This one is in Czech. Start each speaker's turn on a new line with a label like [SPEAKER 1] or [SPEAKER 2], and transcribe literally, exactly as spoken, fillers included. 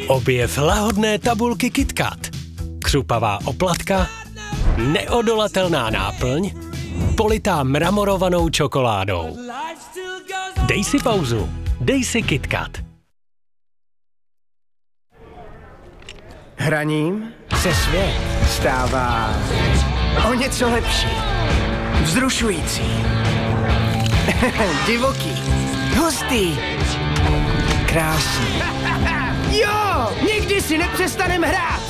[SPEAKER 1] Objev lahodné tabulky KitKat. Křupavá oplatka, neodolatelná náplň, politá mramorovanou čokoládou. Dej si pauzu, dej si KitKat.
[SPEAKER 2] Hraním se svět stává o něco lepší, vzrušující, divoký, hustý, krásný. Jo, nikdy si nepřestanem hrát.